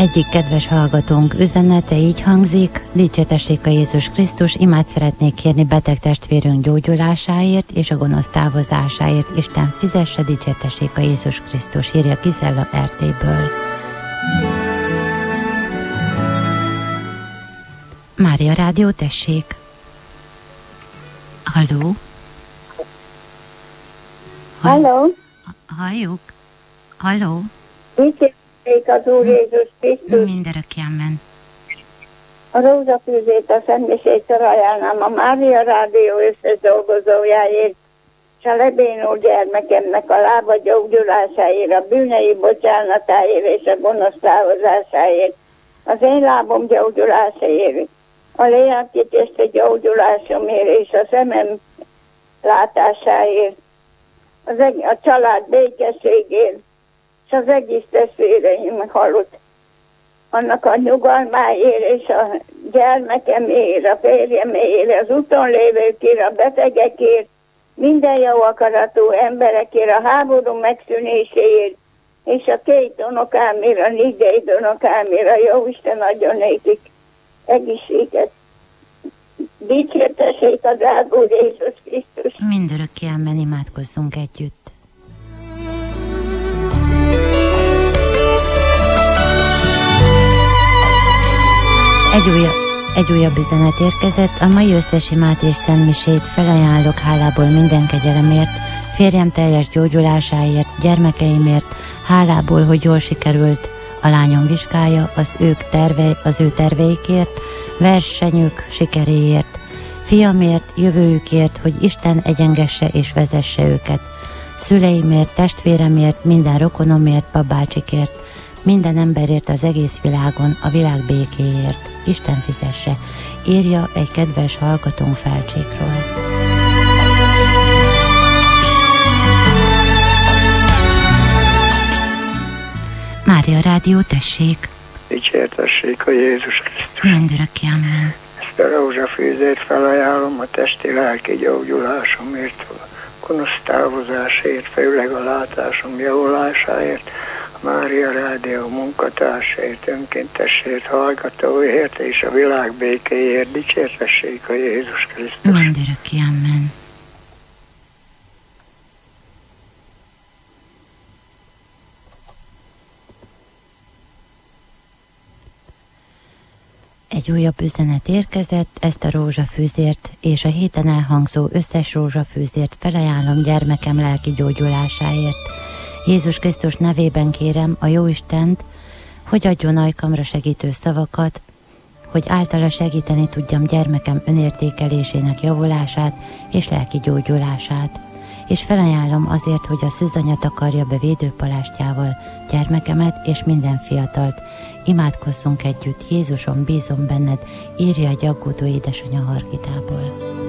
Egyik kedves hallgatónk üzenete így hangzik: dicsértessék a Jézus Krisztus, imát szeretnék kérni beteg testvérünk gyógyulásáért és a gonosz távozásáért. Isten fizesse, dicsértessék a Jézus Krisztus, írja Gizella Erdélyből. Mária Rádió, tessék! Halló? Halló? Halljuk? Halló? Dicsértessék az Úr Jézus Krisztus. Mindörökképpen. A rózsafűzét, a szentmisétől ajánlom a Mária Rádió összes dolgozójáért, és a lebénul gyermekemnek a lába gyógyulásáért, a bűnei bocsánatáért és a gonosz távozásáért, az én lábom gyógyulásáért, a lélekitesti gyógyulásomért és a szemem látásáért, a család békességért, és az egész testvéreim halott, annak a nyugalmáért és a gyermekemért, a férjemért, az úton lévőkért, a betegekért, minden jó akaratú emberekért, a háború megszűnéséért, és a 2 unokámért, a 4 unokámért, a Jóisten adjon nékik egészséget. Dicsértessék a drága Úr Jézus Krisztus. Mindörökképpen imádkozzunk együtt. Egy újabb üzenet érkezett: a mai összes imát és szentmisét felajánlok hálából minden kegyelemért, férjem teljes gyógyulásáért, gyermekeimért, hálából, hogy jól sikerült a lányom vizsgája, az ő terveikért, versenyük sikeréért, fiamért, jövőjükért, hogy Isten egyengesse és vezesse őket, szüleimért, testvéremért, minden rokonomért, babácsikért, minden emberért az egész világon, a világ békéért. Isten fizesse, írja egy kedves hallgatónk Felcsékről. Mária Rádió, tessék! Dicsértessék a Jézus Krisztus. Mindörökképpen. Ezt a rózsafűzét felajánlom a testi-lelki gyógyulásomért, a gonosz távozásért, főleg a látásom javulásáért, a Mária Rádió munkatársért, önkéntesért, hallgatóért és a világ békéért. Dicsértessék a Jézus Krisztus. Mindörökképpen. Egy újabb üzenet érkezett: ezt a rózsafűzért és a héten elhangzó összes rózsafűzért felajánlom gyermekem lelki gyógyulásáért. Jézus Krisztus nevében kérem a Jóistent, hogy adjon ajkamra segítő szavakat, hogy általa segíteni tudjam gyermekem önértékelésének javulását és lelki gyógyulását. És felajánlom azért, hogy a szűzanya takarja be védőpalástjával gyermekemet és minden fiatalt. Imádkozzunk együtt, Jézusom, bízom benned, írja egy aggódó édesanyja Hargitából.